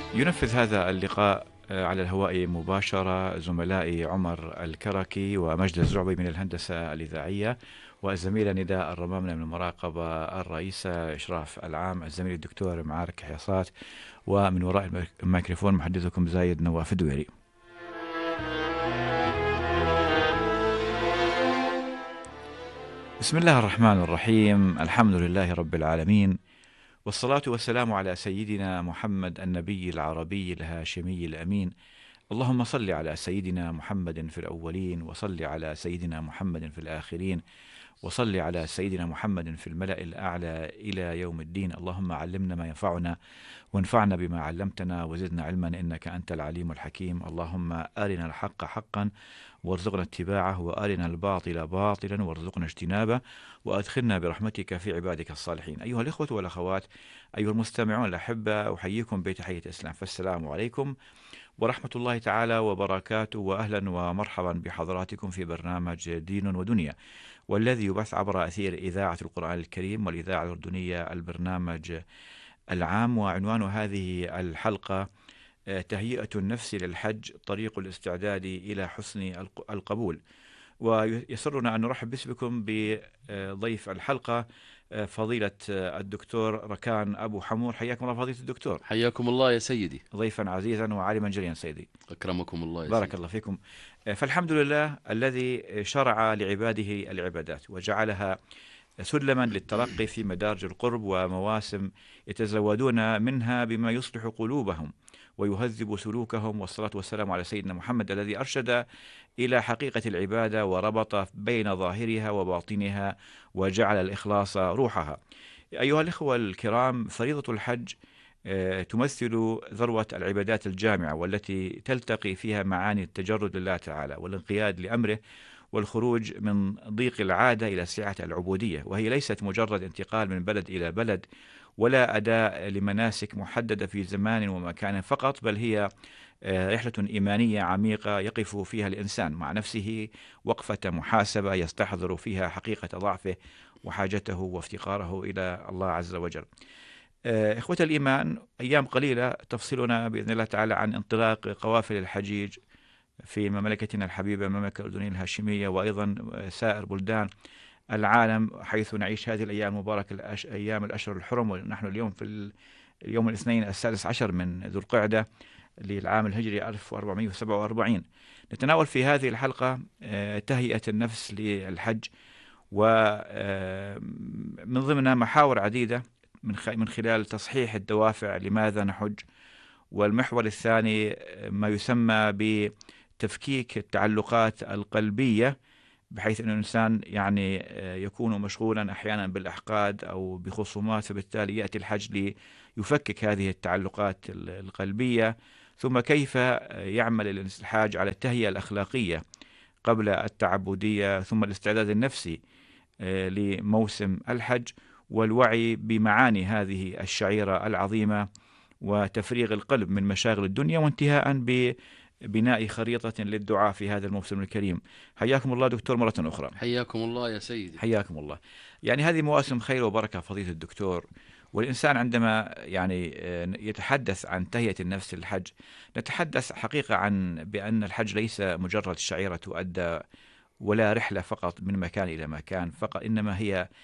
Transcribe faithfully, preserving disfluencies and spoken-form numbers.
ينفذ هذا اللقاء على الهواء مباشرة زملائي عمر الكركي ومجد الزعبي من الهندسة الإذاعية، والزميلة نداء الرمامنة من المراقبة الرئيسة إشراف العام، الزميل الدكتور معارك حياصات، ومن وراء الميكروفون محدثكم زايد نواف الدويري. بسم الله الرحمن الرحيم، الحمد لله رب العالمين، والصلاة والسلام على سيدنا محمد النبي العربي الهاشمي الأمين. اللهم صل على سيدنا محمد في الأولين، وصل على سيدنا محمد في الآخرين، وصل على سيدنا محمد في الملأ الأعلى إلى يوم الدين. اللهم علمنا ما ينفعنا، وانفعنا بما علمتنا، وزدنا علما إنك أنت العليم الحكيم. اللهم أرنا الحق حقا وارزقنا اتباعه، وأرنا الباطل باطلا وارزقنا اجتنابه، وأدخلنا برحمتك في عبادك الصالحين. أيها الإخوة والأخوات، أيها المستمعون الأحبة، أحييكم بتحية الإسلام، فالسلام عليكم ورحمة الله تعالى وبركاته، وأهلا ومرحبا بحضراتكم في برنامج دين ودنيا، والذي يبث عبر أثير إذاعة القرآن الكريم والإذاعة الأردنية، البرنامج العام. وعنوان هذه الحلقة تهيئة النفس للحج، طريق الاستعداد إلى حسن القبول. ويسرنا أن نرحب بكم بضيف الحلقة فضيلة الدكتور ركان أبو حمور. حياكم الله فضيلة الدكتور. حياكم الله يا سيدي. ضيفا عزيزا وعالما جليلا سيدي. أكرمكم الله يا بارك سيدي. الله فيكم. فالحمد لله الذي شرع لعباده العبادات وجعلها سلما للترقي في مدارج القرب ومواسم يتزودون منها بما يصلح قلوبهم ويهذب سلوكهم، والصلاة والسلام على سيدنا محمد الذي أرشد إلى حقيقة العبادة وربط بين ظاهرها وباطنها وجعل الإخلاص روحها. أيها الإخوة الكرام، فريضة الحج تمثل ذروة العبادات الجامعة، والتي تلتقي فيها معاني التجرد لله تعالى والانقياد لأمره والخروج من ضيق العادة إلى سعة العبودية. وهي ليست مجرد انتقال من بلد إلى بلد ولا أداء لمناسك محددة في زمان ومكان فقط، بل هي رحلة إيمانية عميقة يقف فيها الإنسان مع نفسه وقفة محاسبة يستحضر فيها حقيقة ضعفه وحاجته وافتقاره إلى الله عز وجل. إخوة الإيمان، أيام قليلة تفصلنا بإذن الله تعالى عن انطلاق قوافل الحجيج في مملكتنا الحبيبة، المملكة الأردنية الهاشمية، وأيضا سائر بلدان العالم حيث نعيش هذه الأيام المباركة، الأش... أيام الأشهر الحرم. ونحن اليوم في اليوم الاثنين السادس عشر من ذو القعدة للعام الهجري ألف وأربعمائة وسبعة وأربعين. نتناول في هذه الحلقة تهيئة النفس للحج، ومن ضمنها محاور عديدة من من خلال تصحيح الدوافع لماذا نحج، والمحور الثاني ما يسمى بتفكيك التعلقات القلبية، بحيث أن الإنسان يعني يكون مشغولا أحيانا بالأحقاد أو بخصومات، فبالتالي يأتي الحج ليفكك هذه التعلقات القلبية. ثم كيف يعمل الحاج على التهيئة الأخلاقية قبل التعبدية، ثم الاستعداد النفسي لموسم الحج، والوعي بمعاني هذه الشعيرة العظيمة، وتفريغ القلب من مشاغل الدنيا، وانتهاء ببناء خريطة للدعاء في هذا الموسم الكريم. حياكم الله دكتور مرة أخرى. حياكم الله يا سيدي. حياكم الله. يعني هذه مواسم خير وبركة فضيلة الدكتور، والإنسان عندما يعني يتحدث عن تهيئة النفس للحج، نتحدث حقيقة عن بأن الحج ليس مجرد شعيرة تؤدى ولا رحلة فقط من مكان إلى مكان فقط، إنما هي